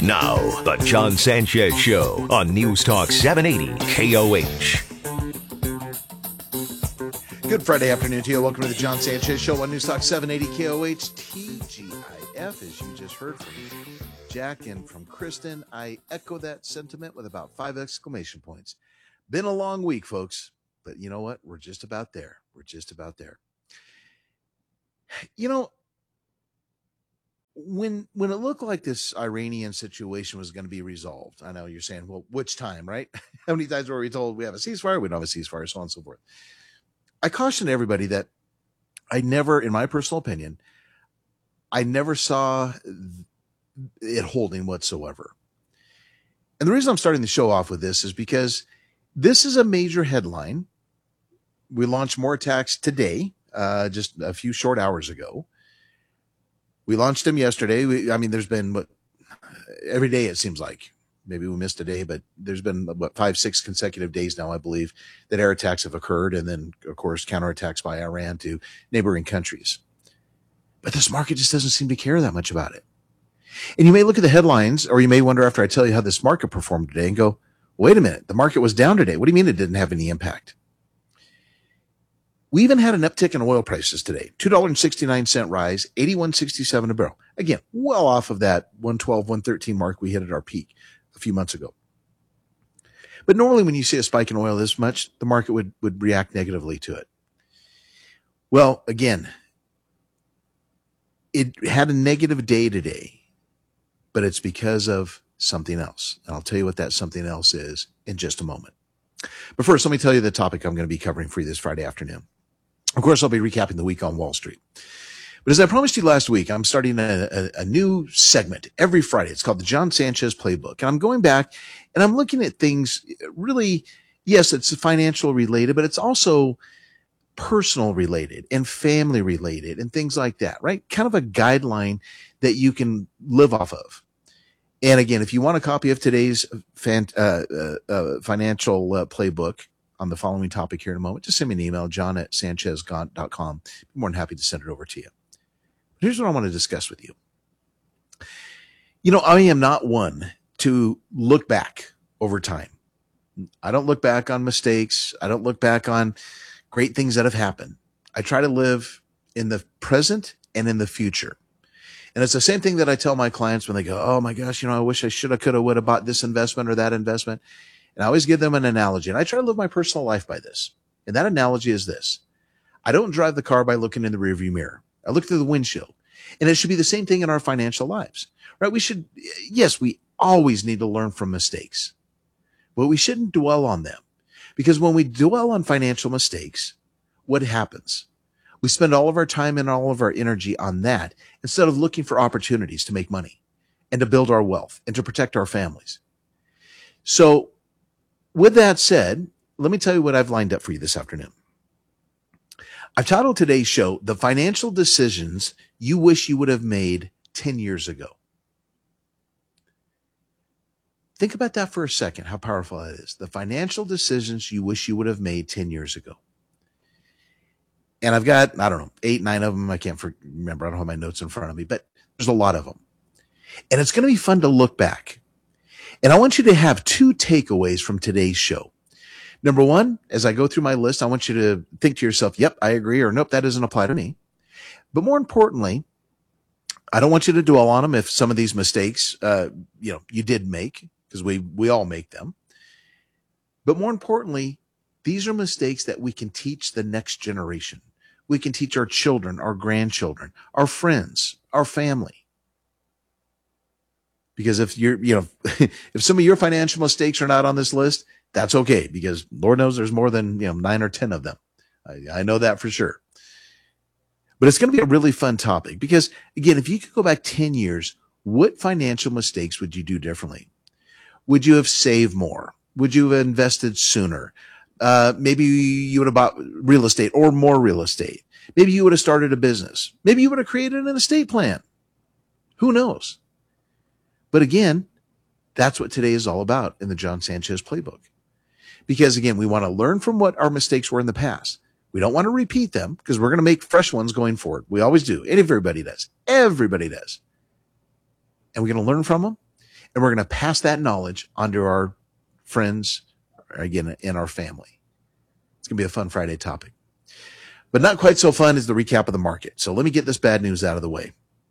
Now, the John Sanchez Show on News Talk 780 KOH. Good Friday afternoon to you. Welcome to the John Sanchez Show on News Talk 780 KOH TGIF. As you just heard from Jack and from Kristen, I echo that sentiment with about 5 exclamation points. Been a long week, folks, but you know what? We're just about there. We're just about there. You know, when it looked like this Iranian situation was going to be resolved, I know you're saying, well, which time, right? How many times were we told we have a ceasefire? We don't have a ceasefire, so on and so forth. I caution everybody that I never, in my personal opinion, I never saw it holding whatsoever. And the reason I'm starting the show off with this is because this is a major headline. We launched more attacks today, just a few short hours ago. We launched them yesterday. There's been every day it seems like. Maybe we missed a day, but there's been 5-6 consecutive days now, I believe, that air attacks have occurred. And then, of course, counterattacks by Iran to neighboring countries. But this market just doesn't seem to care that much about it. And you may look at the headlines, or you may wonder after I tell you how this market performed today and go, wait a minute, the market was down today. What do you mean it didn't have any impact? We even had an uptick in oil prices today, $2.69 rise, $81.67 a barrel. Again, well off of that 112, 113 mark we hit at our peak a few months ago. But normally when you see a spike in oil this much, the market would react negatively to it. Well, again, it had a negative day today, but it's because of something else. And I'll tell you what that something else is in just a moment. But first, let me tell you the topic I'm going to be covering for you this Friday afternoon. Of course, I'll be recapping the week on Wall Street. But as I promised you last week, I'm starting a new segment every Friday. It's called the John Sanchez Playbook. And I'm going back and I'm looking at things really, yes, it's financial related, but it's also personal related and family related and things like that, right? Kind of a guideline that you can live off of. And again, if you want a copy of today's financial playbook on the following topic here in a moment, just send me an email, john@sanchezgaunt.com. I'm more than happy to send it over to you. Here's what I want to discuss with you. You know, I am not one to look back over time. I don't look back on mistakes. I don't look back on great things that have happened. I try to live in the present and in the future. And it's the same thing that I tell my clients when they go, oh my gosh, you know, I wish I should have, could have, would have bought this investment or that investment. And I always give them an analogy. And I try to live my personal life by this. And that analogy is this. I don't drive the car by looking in the rearview mirror. I look through the windshield. And it should be the same thing in our financial lives, right? We always need to learn from mistakes, but we shouldn't dwell on them, because when we dwell on financial mistakes, what happens? We spend all of our time and all of our energy on that instead of looking for opportunities to make money and to build our wealth and to protect our families. So with that said, let me tell you what I've lined up for you this afternoon. I've titled today's show, The Financial Decisions You Wish You Would Have Made 10 years ago. Think about that for a second, how powerful that is. The financial decisions you wish you would have made 10 years ago. And I've got, 8, 9 of them. I can't remember. I don't have my notes in front of me, but there's a lot of them. And it's going to be fun to look back. And I want you to have 2 takeaways from today's show. Number one, as I go through my list, I want you to think to yourself, yep, I agree, or nope, that doesn't apply to me. But more importantly, I don't want you to dwell on them if some of these mistakes, you did make, because we all make them. But more importantly, these are mistakes that we can teach the next generation. We can teach our children, our grandchildren, our friends, our family. Because if if some of your financial mistakes are not on this list, that's okay, because Lord knows there's more than 9 or 10 of them. I know that for sure. But it's going to be a really fun topic because, again, if you could go back 10 years, what financial mistakes would you do differently? Would you have saved more? Would you have invested sooner? Maybe you would have bought real estate or more real estate. Maybe you would have started a business. Maybe you would have created an estate plan. Who knows? But again, that's what today is all about in the John Sanchez Playbook. Because again, we want to learn from what our mistakes were in the past. We don't want to repeat them because we're going to make fresh ones going forward. We always do. And everybody does. Everybody does. And we're going to learn from them. And we're going to pass that knowledge onto our friends, again, in our family. It's going to be a fun Friday topic. But not quite so fun is the recap of the market. So let me get this bad news out of the way.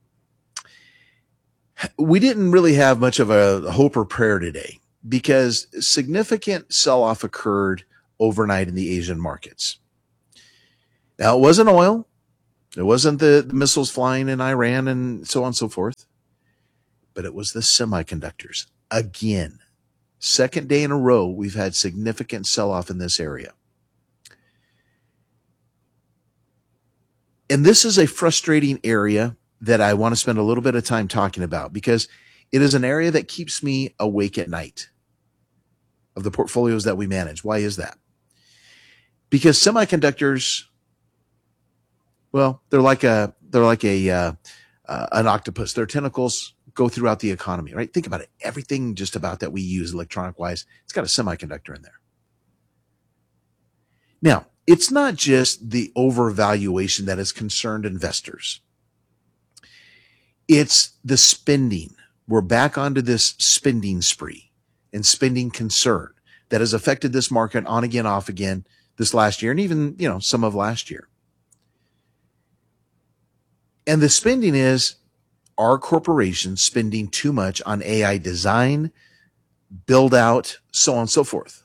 We didn't really have much of a hope or prayer today because significant sell-off occurred overnight in the Asian markets. Now, it wasn't oil. It wasn't the missiles flying in Iran and so on and so forth. But it was the semiconductors. Again, second day in a row, we've had significant sell-off in this area. And this is a frustrating area that I want to spend a little bit of time talking about because it is an area that keeps me awake at night of the portfolios that we manage. Why is that? Because semiconductors, well, they're like an octopus. Their tentacles go throughout the economy, right? Think about it. Everything just about that we use electronic wise, it's got a semiconductor in there. Now, it's not just the overvaluation that has concerned investors. It's the spending. We're back onto this spending spree and spending concern that has affected this market on again, off again this last year and even, some of last year. And the spending is our corporations spending too much on AI design, build out, so on and so forth.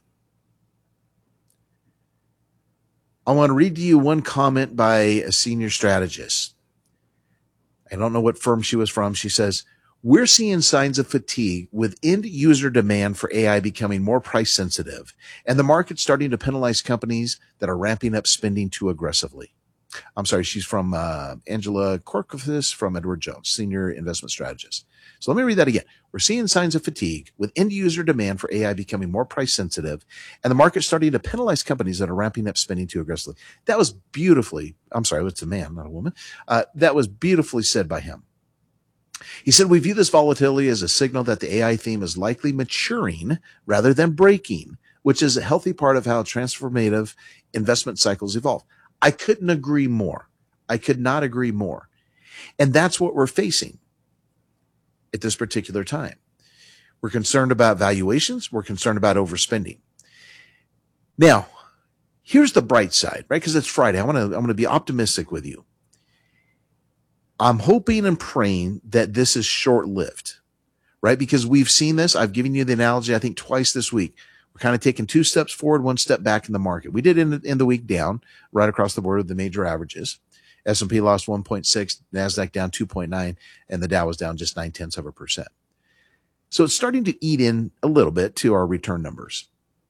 I want to read to you one comment by a senior strategist. I don't know what firm she was from. She says, we're seeing signs of fatigue with end user demand for AI becoming more price sensitive and the market starting to penalize companies that are ramping up spending too aggressively. I'm sorry, she's from Angela Korkofis from Edward Jones, senior investment strategist. So let me read that again. We're seeing signs of fatigue with end user demand for AI becoming more price sensitive and the market starting to penalize companies that are ramping up spending too aggressively. That was beautifully, I'm sorry, it's a man, not a woman. That was beautifully said by him. He said, we view this volatility as a signal that the AI theme is likely maturing rather than breaking, which is a healthy part of how transformative investment cycles evolve. I couldn't agree more. I could not agree more. And that's what we're facing at this particular time. We're concerned about valuations. We're concerned about overspending. Now, here's the bright side, right? Because it's Friday. I'm going to be optimistic with you. I'm hoping and praying that this is short-lived, right? Because we've seen this. I've given you the analogy, I think, twice this week. We're kind of taking 2 steps forward, 1 step back in the market. We did end the week down right across the board with the major averages. S&P lost 1.6, NASDAQ down 2.9, and the Dow was down just 0.9%. So it's starting to eat in a little bit to our return numbers.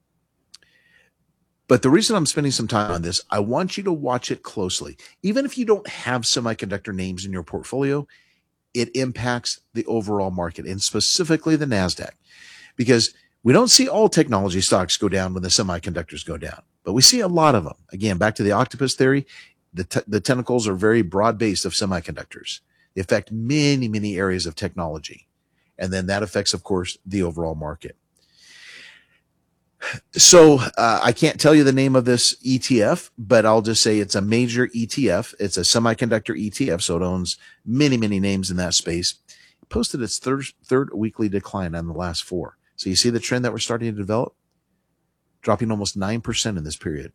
But the reason I'm spending some time on this, I want you to watch it closely. Even if you don't have semiconductor names in your portfolio, it impacts the overall market and specifically the NASDAQ. Because we don't see all technology stocks go down when the semiconductors go down, but we see a lot of them. Again, back to the octopus theory, the tentacles are very broad-based of semiconductors. They affect many, many areas of technology. And then that affects, of course, the overall market. So I can't tell you the name of this ETF, but I'll just say it's a major ETF. It's a semiconductor ETF, so it owns many, many names in that space. It posted its third weekly decline on the last 4. So you see the trend that we're starting to develop? Dropping almost 9% in this period.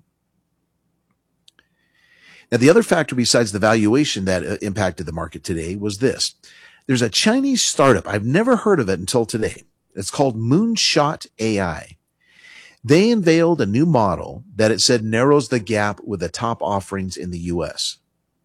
Now, the other factor besides the valuation that impacted the market today was this. There's a Chinese startup. I've never heard of it until today. It's called Moonshot AI. They unveiled a new model that it said narrows the gap with the top offerings in the U.S.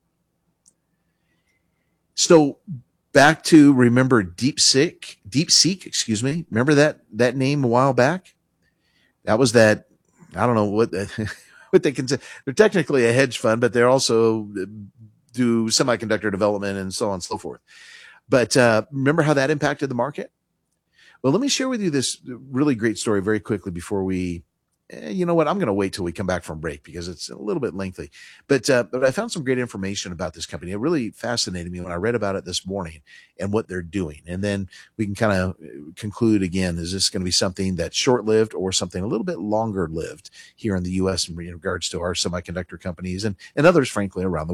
So back to, remember DeepSeek, remember that name a while back? That was that, I don't know what they consider. They're technically a hedge fund, but they're also do semiconductor development and so on and so forth. But remember how that impacted the market? Well, let me share with you this really great story very quickly before we, you know what, I'm going to wait till we come back from break because it's a little bit lengthy. But I found some great information about this company. It really fascinated me when I read about it this morning and what they're doing. And then we can kind of conclude again, is this going to be something that's short-lived or something a little bit longer-lived here in the U.S. in regards to our semiconductor companies and others, frankly, around the world.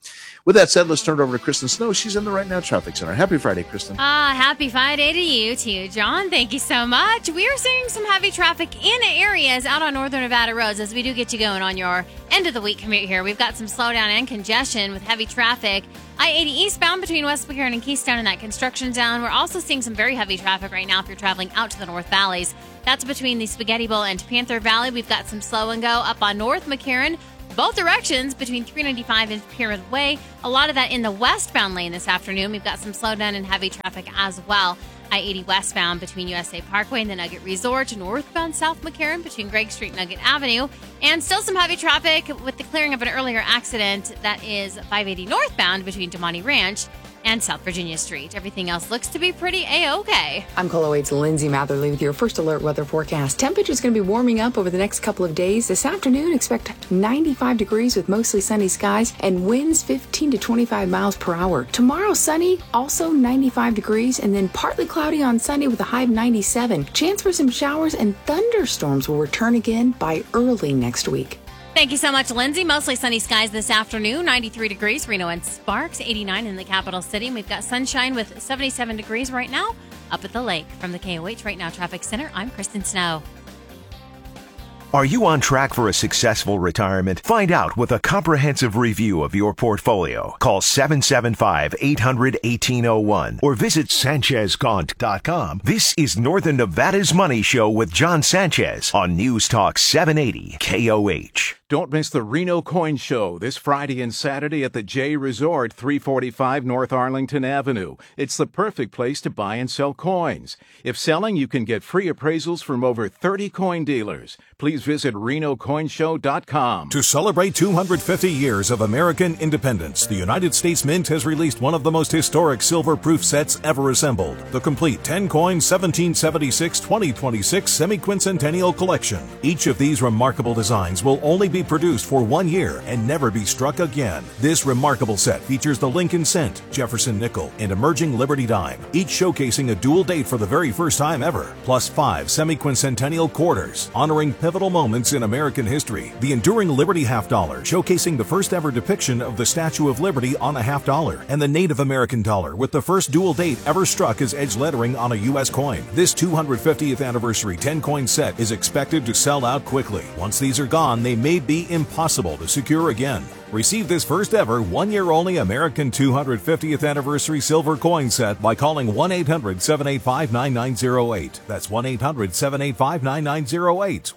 With that said, let's turn it over to Kristen Snow. She's in the Right Now Traffic Center. Happy Friday, Kristen. Happy Friday to you too, John. Thank you so much. We are seeing some heavy traffic in areas out on northern Nevada roads as we do get you going on your end of the week commute here. We've got some slowdown and congestion with heavy traffic. I-80 eastbound between West McCarran and Keystone in that construction zone. We're also seeing some very heavy traffic right now if you're traveling out to the North Valleys. That's between the Spaghetti Bowl and Panther Valley. We've got some slow and go up on North McCarran, both directions between 395 and Pyramid Way. A lot of that in the westbound lane this afternoon. We've got some slowdown and heavy traffic as well. I-80 westbound between USA Parkway and the Nugget Resort, northbound South McCarran between Gregg Street and Nugget Avenue. And still some heavy traffic with the clearing of an earlier accident. That is 580 northbound between Demonte Ranch and South Virginia Street. Everything else looks to be pretty A-OK. I'm KOLO 8's Lindsay Matherly with your first alert weather forecast. Temperature's going to be warming up over the next couple of days. This afternoon, expect 95 degrees with mostly sunny skies and winds 15 to 25 miles per hour. Tomorrow, sunny, also 95 degrees, and then partly cloudy on Sunday with a high of 97. Chance for some showers and thunderstorms will return again by early next week. Thank you so much, Lindsay. Mostly sunny skies this afternoon, 93 degrees, Reno and Sparks, 89 in the capital city. And we've got sunshine with 77 degrees right now up at the lake. From the KOH Right Now Traffic Center, I'm Kristen Snow. Are you on track for a successful retirement? Find out with a comprehensive review of your portfolio. Call 775-800-1801 or visit SanchezGaunt.com. This is Northern Nevada's Money Show with John Sanchez on News Talk 780 KOH. Don't miss the Reno Coin Show this Friday and Saturday at the J Resort, 345 North Arlington Avenue. It's the perfect place to buy and sell coins. If selling, you can get free appraisals from over 30 coin dealers. Please visit RenoCoinshow.com. To celebrate 250 years of American independence, the United States Mint has released one of the most historic silver-proof sets ever assembled. The complete 10-coin 1776-2026 semi-quincentennial collection. Each of these remarkable designs will only be produced for 1 year and never be struck again. This remarkable set features the Lincoln Cent, Jefferson Nickel, and emerging Liberty Dime, each showcasing a dual date for the very first time ever, plus 5 semi-quincentennial quarters, honoring pivotal moments in American history. The enduring Liberty half dollar, showcasing the first ever depiction of the Statue of Liberty on a half dollar, and the Native American dollar with the first dual date ever struck as edge lettering on a U.S. coin. This 250th anniversary 10-coin set is expected to sell out quickly. Once these are gone, they may be impossible to secure again. Receive this first ever 1 year only American 250th anniversary silver coin set by calling 1-800-785-9908. That's 1-800-785-9908.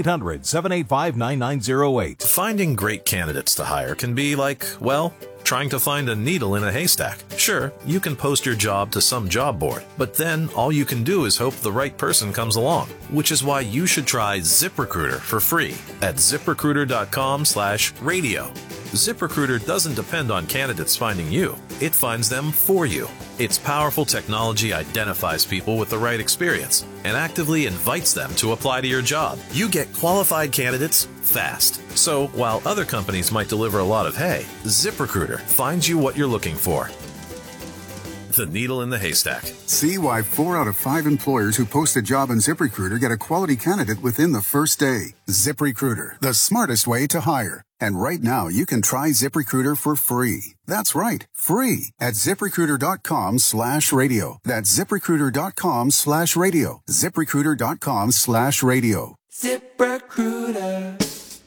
1-800-785-9908. Finding great candidates to hire can be like, well, trying to find a needle in a haystack. Sure, you can post your job to some job board, but then all you can do is hope the right person comes along, which is why you should try ZipRecruiter for free at ZipRecruiter.com/radio. ZipRecruiter doesn't depend on candidates finding you. It finds them for you. Its powerful technology identifies people with the right experience and actively invites them to apply to your job. You get qualified candidates fast. So while other companies might deliver a lot of hay, ZipRecruiter finds you what you're looking for. The needle in the haystack. See why 4 out of 5 employers who post a job on ZipRecruiter get a quality candidate within the first day. ZipRecruiter, the smartest way to hire. And right now, you can try ZipRecruiter for free. That's right, free at ZipRecruiter.com/radio. That's ZipRecruiter.com/radio. ZipRecruiter.com/radio. ZipRecruiter.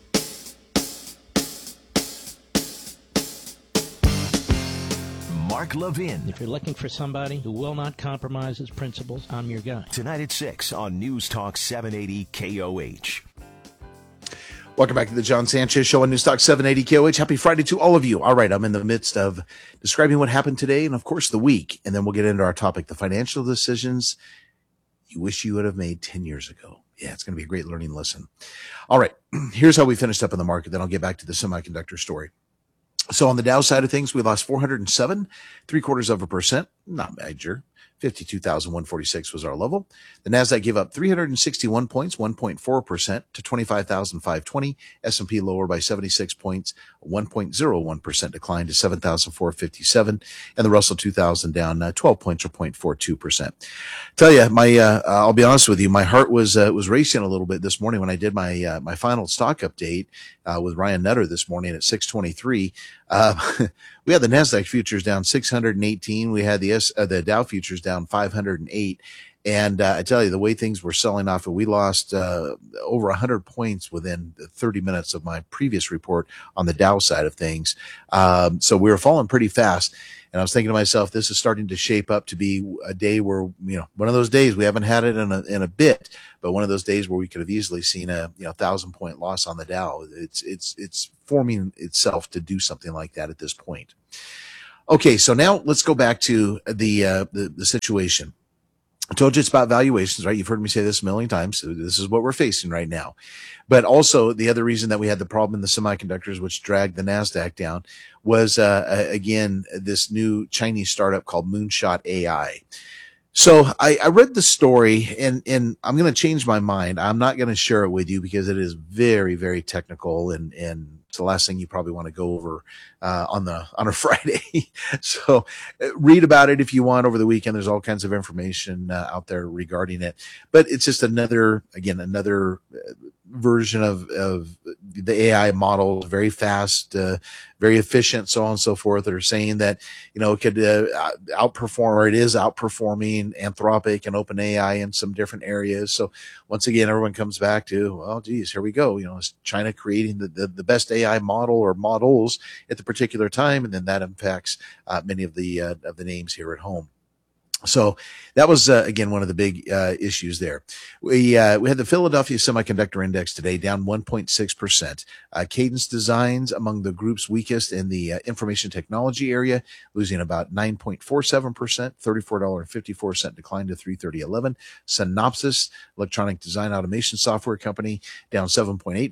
Mark Levin. If you're looking for somebody who will not compromise his principles, I'm your guy. Tonight at 6 on News Talk 780 KOH. Welcome back to the John Sanchez Show on News Talk 780 KOH. Happy Friday to all of you. All right, I'm in the midst of describing what happened today and, of course, the week. And then we'll get into our topic, the financial decisions you wish you would have made 10 years ago. Yeah, it's going to be a great learning lesson. All right, here's how we finished up in the market. Then I'll get back to the semiconductor story. So on the Dow side of things, we lost 407, 0.75%. Not major. 52,146 was our level. The NASDAQ gave up 361 points, 1.4% to 25,520. S&P lower by 76 points, 1.01% decline to 7,457. And the Russell 2000 down 12 points or 0.42%. Tell you, I'll be honest with you, my heart was racing a little bit this morning when I did my final stock update with Ryan Nutter this morning at 6:23. We had the NASDAQ futures down 618. We had the Dow futures down 508. And I tell you, the way things were selling off, we lost over 100 points within 30 minutes of my previous report on the Dow side of things. So we were falling pretty fast. And I was thinking to myself, this is starting to shape up to be a day where, one of those days, we haven't had it in a bit, but one of those days where we could have easily seen a 1,000-point loss on the Dow. It's forming itself to do something like that at this point. Okay, so now let's go back to the situation. I told you it's about valuations, right? You've heard me say this a million times. So this is what we're facing right now. But also the other reason that we had the problem in the semiconductors, which dragged the NASDAQ down, was, again, this new Chinese startup called Moonshot AI. So I read the story and I'm going to change my mind. I'm not going to share it with you because it is very, very technical and it's the last thing you probably want to go over on a Friday. So read about it if you want over the weekend. There's all kinds of information out there regarding it, but it's just another version of the AI model, very fast, very efficient, so on and so forth, that are saying that, it could outperform, or it is outperforming Anthropic and OpenAI in some different areas. So once again, everyone comes back to, well, geez, here we go. Is China creating the best AI model or models at the particular time? And then that impacts many of the names here at home. So that was, again, one of the big issues there. We had the Philadelphia Semiconductor Index today down 1.6%. Cadence Designs among the group's weakest in the information technology area, losing about 9.47%, $34.54 decline to $330.11. Synopsys, electronic design automation software company, down 7.85%,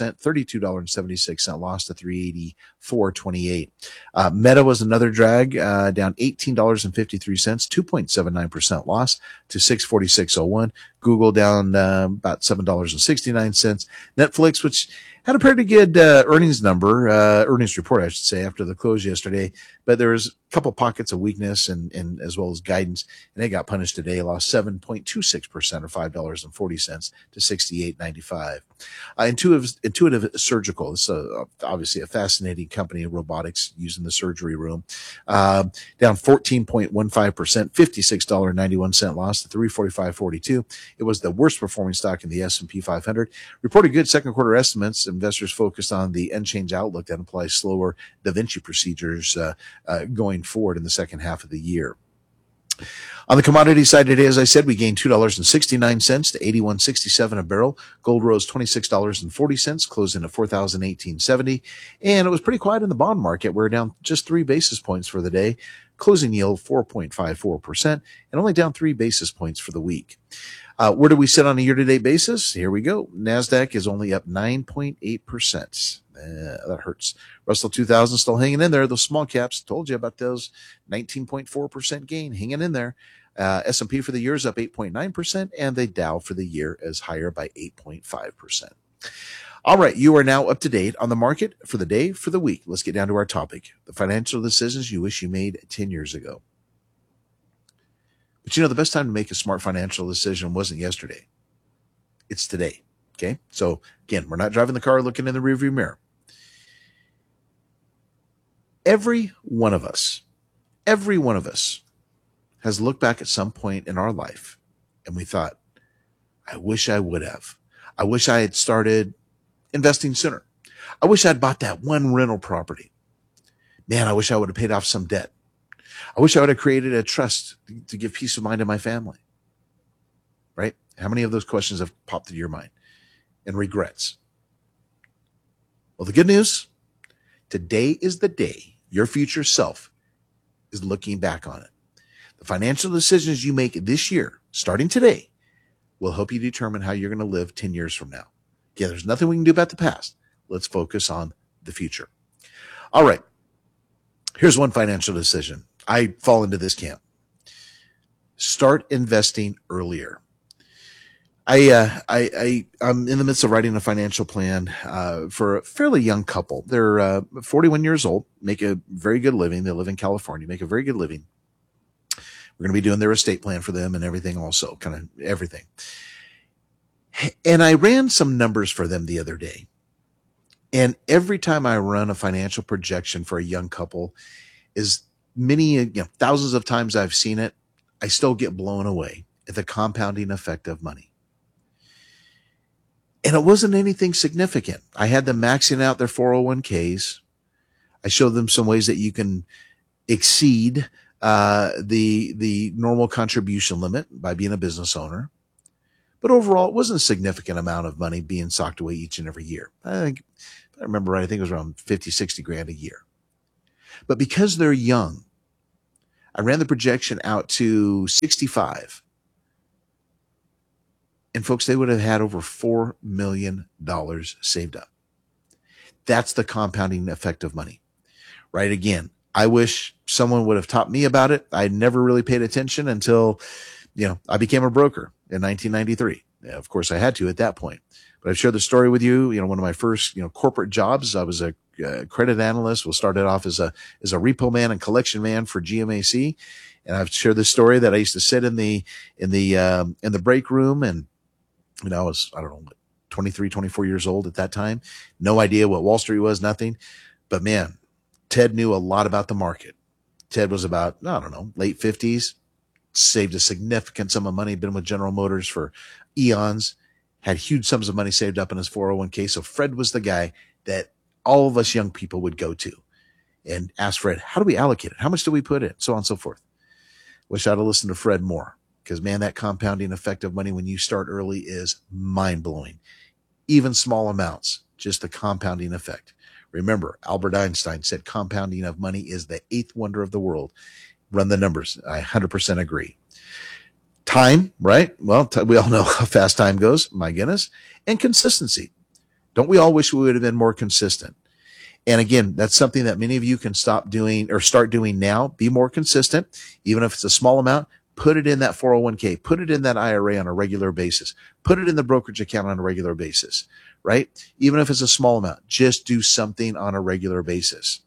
$32.76 loss to $384.28. Meta was another drag, down $18.53, 2.79% loss to $646.01. Google down about $7.69. Netflix, which had a pretty good earnings report, I should say, after the close yesterday, but there was a couple pockets of weakness and as well as guidance, and they got punished today, lost 7.26% or $5.40 to $68.95. Intuitive Surgical, this is obviously a fascinating company of robotics used in the surgery room, down 14.15%, $56.91 loss to $345.42. It was the worst performing stock in the S&P 500. Reported good second quarter estimates. Investors focused on the unchanged outlook that implies slower Da Vinci procedures going forward in the second half of the year. On the commodity side today, as I said, we gained $2.69 to $81.67 a barrel. Gold rose $26.40, closed in at $4,018.70. And it was pretty quiet in the bond market. We're down just 3 basis points for the day. Closing yield 4.54% and only down 3 basis points for the week. Where do we sit on a year-to-date basis? Here we go. NASDAQ is only up 9.8%. That hurts. Russell 2000 still hanging in there. Those small caps, told you about those, 19.4% gain, hanging in there. S&P for the year is up 8.9%, and the Dow for the year is higher by 8.5%. All right, you are now up to date on the market for the day, for the week. Let's get down to our topic, the financial decisions you wish you made 10 years ago. But the best time to make a smart financial decision wasn't yesterday. It's today, okay? So, again, we're not driving the car looking in the rearview mirror. Every one of us has looked back at some point in our life and we thought, I wish I would have. I wish I had started investing sooner. I wish I'd bought that one rental property. Man, I wish I would have paid off some debt. I wish I would have created a trust to give peace of mind to my family. Right? How many of those questions have popped into your mind? And regrets. Well, the good news, today is the day your future self is looking back on it. The financial decisions you make this year, starting today, will help you determine how you're going to live 10 years from now. Yeah, there's nothing we can do about the past. Let's focus on the future. All right. Here's one financial decision. I fall into this camp. Start investing earlier. I'm in the midst of writing a financial plan for a fairly young couple. They're 41 years old, make a very good living. They live in California, make a very good living. We're going to be doing their estate plan for them and everything also, kind of everything. And I ran some numbers for them the other day. And every time I run a financial projection for a young couple, is many, thousands of times I've seen it, I still get blown away at the compounding effect of money. And it wasn't anything significant. I had them maxing out their 401ks. I showed them some ways that you can exceed the normal contribution limit by being a business owner. But overall, it wasn't a significant amount of money being socked away each and every year. I think, if I remember right, I think it was around 50, 60 grand a year. But because they're young, I ran the projection out to 65. And folks, they would have had over $4 million saved up. That's the compounding effect of money, right? Again, I wish someone would have taught me about it. I never really paid attention until, I became a broker in 1993. Yeah, of course, I had to at that point. But I've shared the story with you. One of my first, corporate jobs, I was a credit analyst. We started off as a repo man and collection man for GMAC. And I've shared this story that I used to sit in the break room, and I was, 23, 24 years old at that time. No idea what Wall Street was, nothing. But man, Ted knew a lot about the market. Ted was about, late 50s, saved a significant sum of money, been with General Motors for eons, had huge sums of money saved up in his 401k. So Fred was the guy that all of us young people would go to and ask Fred, how do we allocate it? How much do we put in? So on and so forth. Wish I'd have listened to Fred more, because man, that compounding effect of money when you start early is mind blowing. Even small amounts, just the compounding effect. Remember, Albert Einstein said compounding of money is the eighth wonder of the world. Run the numbers. I 100% agree. Time, right? Well, we all know how fast time goes. My goodness. And consistency. Don't we all wish we would have been more consistent? And again, that's something that many of you can stop doing or start doing now. Be more consistent. Even if it's a small amount, put it in that 401k, put it in that IRA on a regular basis, put it in the brokerage account on a regular basis, right? Even if it's a small amount, just do something on a regular basis.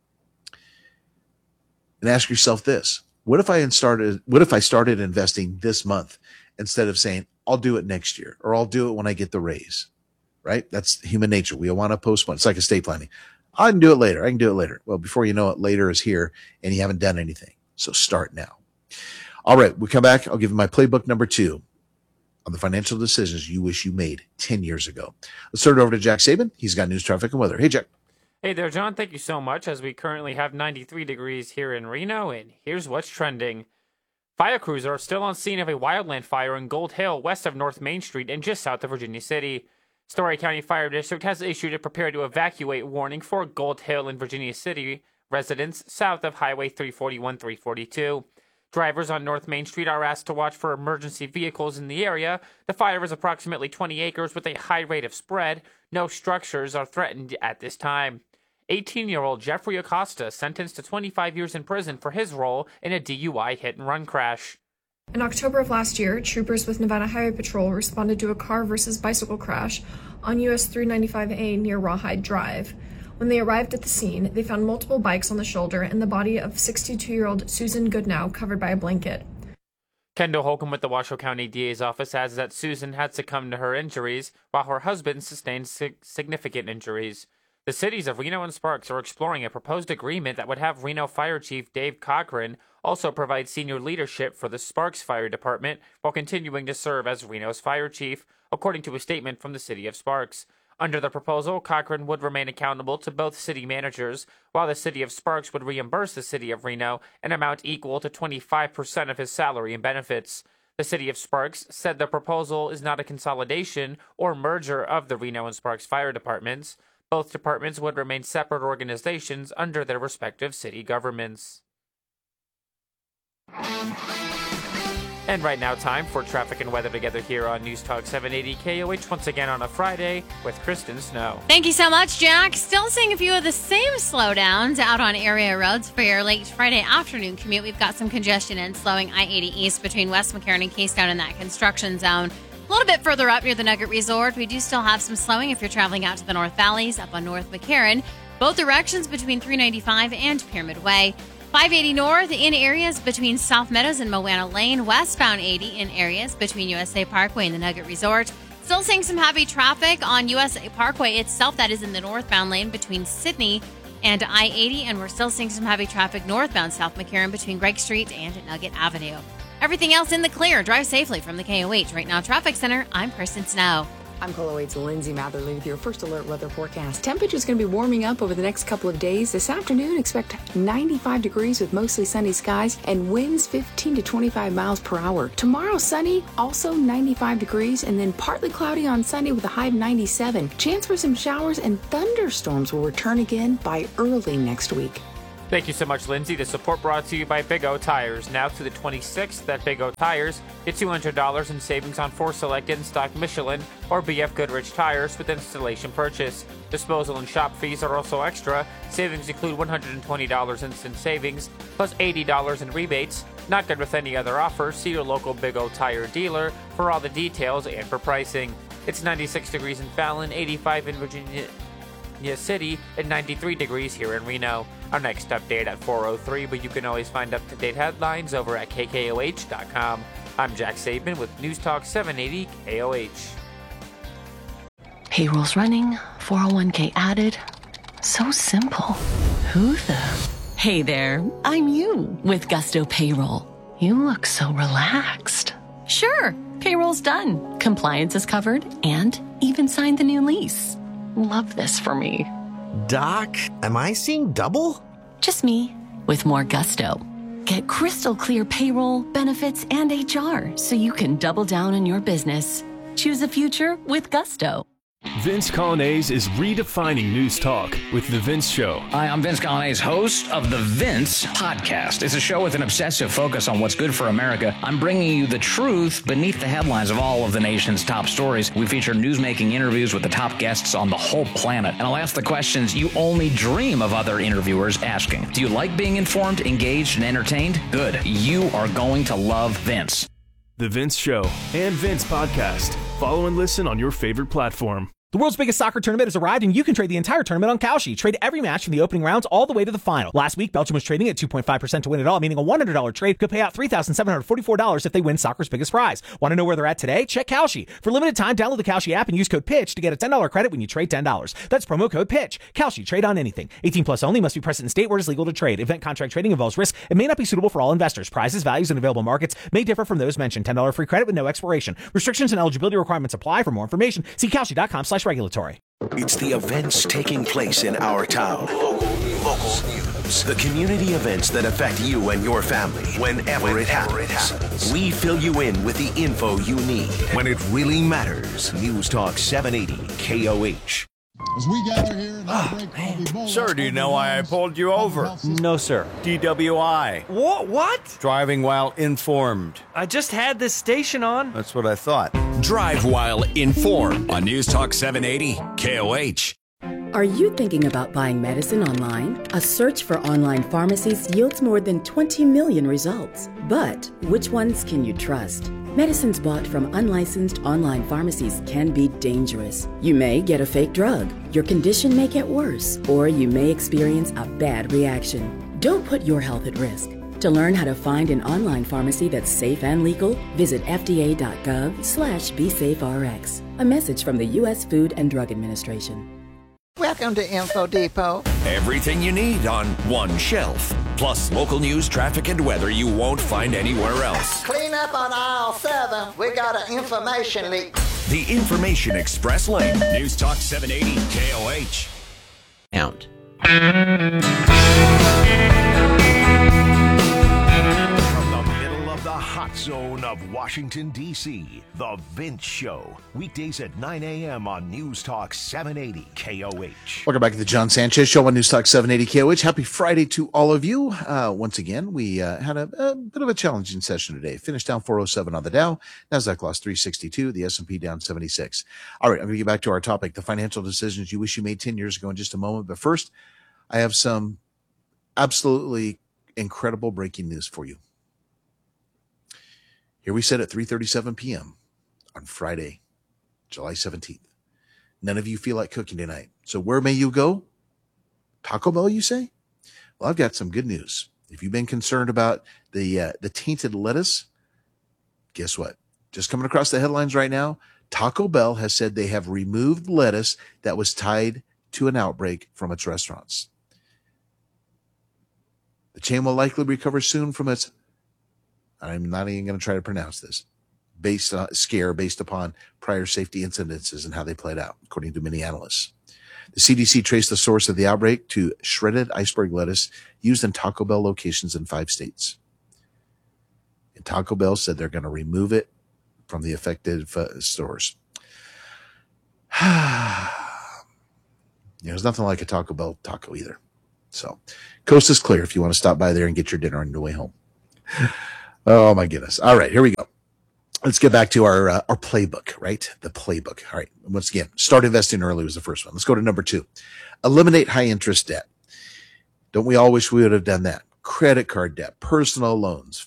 And ask yourself this: what if I started investing this month instead of saying, I'll do it next year, or I'll do it when I get the raise, right? That's human nature. We want to postpone. It's like estate planning. I can do it later. Well, before you know it, later is here and you haven't done anything. So start now. All right. We come back. I'll give you my playbook number 2 on the financial decisions you wish you made 10 years ago. Let's turn it over to Jack Saban. He's got news, traffic, and weather. Hey, Jack. Hey there, John. Thank you so much, as we currently have 93 degrees here in Reno, and here's what's trending. Fire crews are still on scene of a wildland fire in Gold Hill, west of North Main Street and just south of Virginia City. Story County Fire District has issued a prepare to evacuate warning for Gold Hill and Virginia City residents south of Highway 341-342. Drivers on North Main Street are asked to watch for emergency vehicles in the area. The fire is approximately 20 acres with a high rate of spread. No structures are threatened at this time. 18-year-old Jeffrey Acosta sentenced to 25 years in prison for his role in a DUI hit-and-run crash. In October of last year, troopers with Nevada Highway Patrol responded to a car versus bicycle crash on US 395A near Rawhide Drive. When they arrived at the scene, they found multiple bikes on the shoulder and the body of 62-year-old Susan Goodnow covered by a blanket. Kendall Holcomb with the Washoe County DA's office adds that Susan had succumbed to her injuries, while her husband sustained significant injuries. The cities of Reno and Sparks are exploring a proposed agreement that would have Reno Fire Chief Dave Cochran also provide senior leadership for the Sparks Fire Department while continuing to serve as Reno's fire chief, according to a statement from the city of Sparks. Under the proposal, Cochran would remain accountable to both city managers, while the city of Sparks would reimburse the city of Reno an amount equal to 25% of his salary and benefits. The city of Sparks said the proposal is not a consolidation or merger of the Reno and Sparks fire departments. Both departments would remain separate organizations under their respective city governments. And right now, time for traffic and weather together here on News Talk 780 KOH once again on a Friday with Kristen Snow. Thank you so much, Jack. Still seeing a few of the same slowdowns out on area roads for your late Friday afternoon commute. We've got some congestion and slowing I-80 East between West McCarran and Keystone in that construction zone. A little bit further up near the Nugget Resort, we do still have some slowing if you're traveling out to the North Valleys up on North McCarran. Both directions between 395 and Pyramid Way. 580 north in areas between South Meadows and Moana Lane. Westbound 80 in areas between USA Parkway and the Nugget Resort. Still seeing some heavy traffic on USA Parkway itself. That is in the northbound lane between Sydney and I-80. And we're still seeing some heavy traffic northbound South McCarran between Gregg Street and Nugget Avenue. Everything else in the clear. Drive safely from the KOH. Right now, Traffic Center, I'm Kristen Snow. I'm KOH's Lindsay Matherly with your first alert weather forecast. Temperatures going to be warming up over the next couple of days. This afternoon, expect 95 degrees with mostly sunny skies and winds 15 to 25 miles per hour. Tomorrow, sunny, also 95 degrees, and then partly cloudy on Sunday with a high of 97. Chance for some showers and thunderstorms will return again by early next week. Thank you so much, Lindsay. The support brought to you by Big O Tires. Now to the 26th at Big O Tires. Get $200 in savings on 4 select in-stock Michelin or BF Goodrich tires with installation purchase. Disposal and shop fees are also extra. Savings include $120 instant savings, plus $80 in rebates. Not good with any other offers. See your local Big O Tire dealer for all the details and for pricing. It's 96 degrees in Fallon, 85 in Virginia City, and 93 degrees here in Reno. Our next update at 4:03, but you can always find up-to-date headlines over at KKOH.com. I'm Jack Saban with News Talk 780 KOH. Payroll's running, 401k added. So simple. Who the? Hey there, I'm you with Gusto Payroll. You look so relaxed. Sure, payroll's done. Compliance is covered and even signed the new lease. Love this for me. Doc, am I seeing double? Just me, with more gusto. Get crystal clear payroll, benefits, and HR so you can double down on your business. Choose a future with gusto. Vince Colonnese is redefining news talk with The Vince Show. Hi, I'm Vince Colonnese, host of The Vince Podcast. It's a show with an obsessive focus on what's good for America. I'm bringing you the truth beneath the headlines of all of the nation's top stories. We feature news-making interviews with the top guests on the whole planet. And I'll ask the questions you only dream of other interviewers asking. Do you like being informed, engaged, and entertained? Good. You are going to love Vince. The Vince Show and Vince Podcast. Follow and listen on your favorite platform. The world's biggest soccer tournament has arrived, and you can trade the entire tournament on Kalshi. Trade every match from the opening rounds all the way to the final. Last week, Belgium was trading at 2.5% to win it all, meaning a $100 trade could pay out $3,744 if they win soccer's biggest prize. Want to know where they're at today? Check Kalshi. For limited time, download the Kalshi app and use code PITCH to get a $10 credit when you trade $10. That's promo code PITCH. Kalshi. Trade on anything. 18 plus only. Must be present in state where it is legal to trade. Event contract trading involves risk and may not be suitable for all investors. Prizes, values, and available markets may differ from those mentioned. $10 free credit with no expiration. Restrictions and eligibility requirements apply. For more information, see Kalshi.com/regulatory. It's the events taking place in our town. Local news. The community events that affect you and your family whenever it happens. We fill you in with the info you need when it really matters. News Talk 780 KOH. As we gather here in break, Sir, do you know why I pulled you over? No, sir. DWI. What? Driving while informed. I just had this station on. That's what I thought. Drive while informed on News Talk 780 KOH. Are you thinking about buying medicine online? A search for online pharmacies yields more than 20 million results. But which ones can you trust? Medicines bought from unlicensed online pharmacies can be dangerous. You may get a fake drug, your condition may get worse, or you may experience a bad reaction. Don't put your health at risk. To learn how to find an online pharmacy that's safe and legal, visit fda.gov/BeSafeRx. A message from the U.S. Food and Drug Administration. Welcome to Info Depot. Everything you need on one shelf. Plus local news, traffic, and weather you won't find anywhere else. Clean up on aisle 7. We got an information leak. The Information Express Lane. News Talk 780 KOH. Out. The hot zone of Washington, D.C., The Vince Show. Weekdays at 9 a.m. on News Talk 780 KOH. Welcome back to the John Sanchez Show on News Talk 780 KOH. Happy Friday to all of you. Once again, we had a bit of a challenging session today. Finished down 407 on the Dow. NASDAQ lost 362. The S&P down 76. All right, I'm going to get back to our topic, the financial decisions you wish you made 10 years ago in just a moment. But first, I have some absolutely incredible breaking news for you. Here we sit at 3:37 p.m. on Friday, July 17th. None of you feel like cooking tonight. So where may you go? Taco Bell, you say? Well, I've got some good news. If you've been concerned about the tainted lettuce, guess what? Just coming across the headlines right now, Taco Bell has said they have removed lettuce that was tied to an outbreak from its restaurants. The chain will likely recover soon from its, I'm not even going to try to pronounce this, based upon prior safety incidences and how they played out, according to many analysts. The CDC traced the source of the outbreak to shredded iceberg lettuce used in Taco Bell locations in 5 states. And Taco Bell said they're going to remove it from the affected stores. There's nothing like a Taco Bell taco either. So, coast is clear if you want to stop by there and get your dinner on your way home. Oh my goodness. All right, here we go. Let's get back to our playbook, right? The playbook. All right. Once again, start investing early was the first one. Let's go to number 2. Eliminate high interest debt. Don't we all wish we would have done that? Credit card debt, personal loans,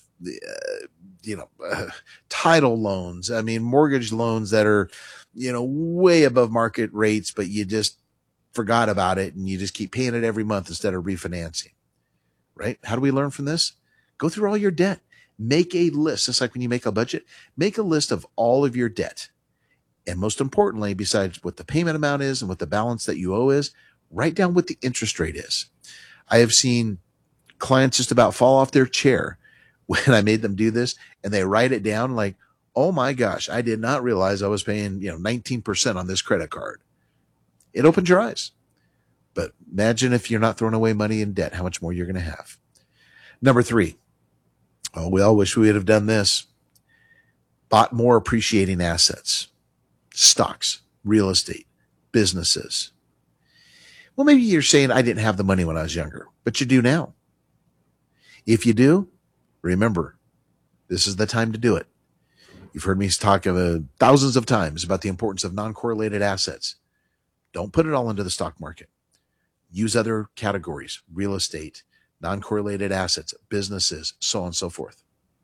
title loans. I mean, mortgage loans that are, way above market rates, but you just forgot about it and you just keep paying it every month instead of refinancing, right? How do we learn from this? Go through all your debt. Make a list, just like when you make a budget, make a list of all of your debt. And most importantly, besides what the payment amount is and what the balance that you owe is, write down what the interest rate is. I have seen clients just about fall off their chair when I made them do this, and they write it down like, oh my gosh, I did not realize I was paying, 19% on this credit card. It opens your eyes. But imagine if you're not throwing away money in debt, how much more you're going to have. Number 3. Oh, we all wish we would have done this. Bought more appreciating assets, stocks, real estate, businesses. Well, maybe you're saying I didn't have the money when I was younger, but you do now. If you do, remember, this is the time to do it. You've heard me talk thousands of times about the importance of non-correlated assets. Don't put it all into the stock market. Use other categories, real estate, non-correlated assets, businesses, so on and so forth.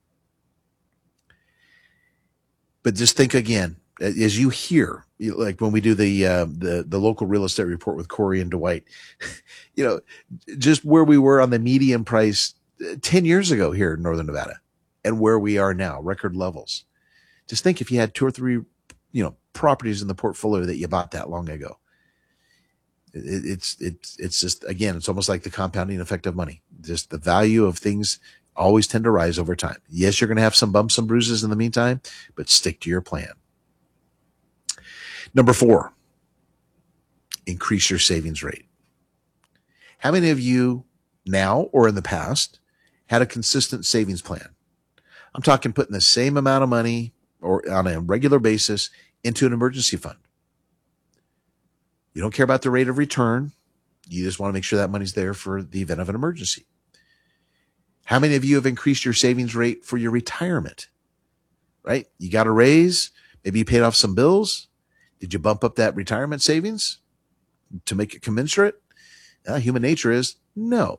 But just think again, as you hear, like when we do the local real estate report with Corey and Dwight, just where we were on the median price 10 years ago here in Northern Nevada and where we are now, record levels. Just think if you had 2 or 3, properties in the portfolio that you bought that long ago. It's just, again, it's almost like the compounding effect of money. Just the value of things always tend to rise over time. Yes, you're going to have some bumps and bruises in the meantime, but stick to your plan. Number 4, increase your savings rate. How many of you now or in the past had a consistent savings plan? I'm talking putting the same amount of money or on a regular basis into an emergency fund. You don't care about the rate of return. You just want to make sure that money's there for the event of an emergency. How many of you have increased your savings rate for your retirement? Right? You got a raise. Maybe you paid off some bills. Did you bump up that retirement savings to make it commensurate? Human nature is no.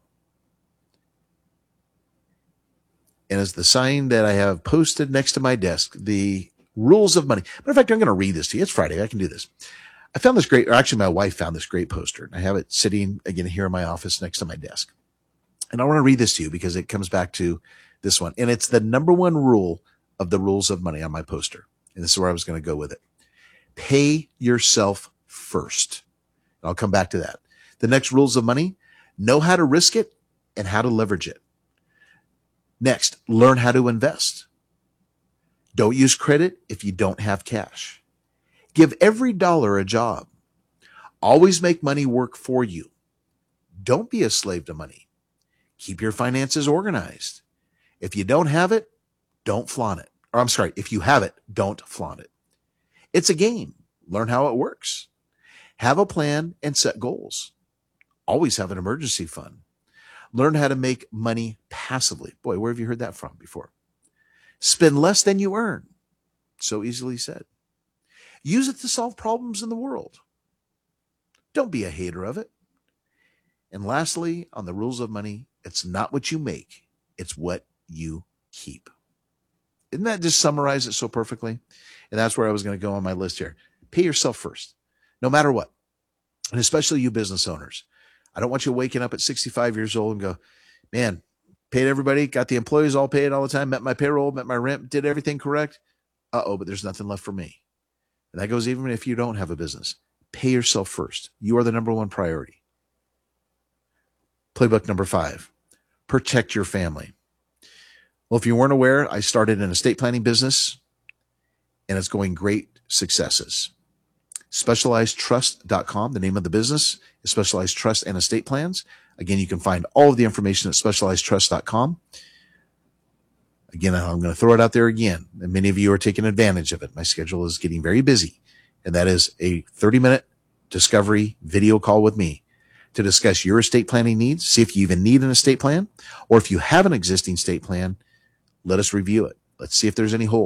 And as the sign that I have posted next to my desk, the rules of money. Matter of fact, I'm going to read this to you. It's Friday. I can do this. I found this great, or actually my wife found this great poster. I have it sitting again here in my office next to my desk. And I want to read this to you because it comes back to this one. And it's the number 1 rule of the rules of money on my poster. And this is where I was going to go with it. Pay yourself first. And I'll come back to that. The next rules of money, know how to risk it and how to leverage it. Next, learn how to invest. Don't use credit if you don't have cash. Give every dollar a job. Always make money work for you. Don't be a slave to money. Keep your finances organized. If you don't have it, don't flaunt it. Or I'm sorry, if you have it, don't flaunt it. It's a game. Learn how it works. Have a plan and set goals. Always have an emergency fund. Learn how to make money passively. Boy, where have you heard that from before? Spend less than you earn. So easily said. Use it to solve problems in the world. Don't be a hater of it. And lastly, on the rules of money, it's not what you make, it's what you keep. Didn't that just summarize it so perfectly? And that's where I was going to go on my list here. Pay yourself first, no matter what. And especially you business owners. I don't want you waking up at 65 years old and go, man, paid everybody, got the employees all paid all the time, met my payroll, met my rent, did everything correct. But there's nothing left for me. And that goes even if you don't have a business. Pay yourself first. You are the number one priority. Playbook number 5, protect your family. Well, if you weren't aware, I started an estate planning business, and it's going great successes. SpecializedTrust.com, the name of the business is Specialized Trust and Estate Plans. Again, you can find all of the information at SpecializedTrust.com. Again, I'm going to throw it out there again, and many of you are taking advantage of it. My schedule is getting very busy, and that is a 30-minute discovery video call with me to discuss your estate planning needs, see if you even need an estate plan, or if you have an existing estate plan, let us review it. Let's see if there's any holes.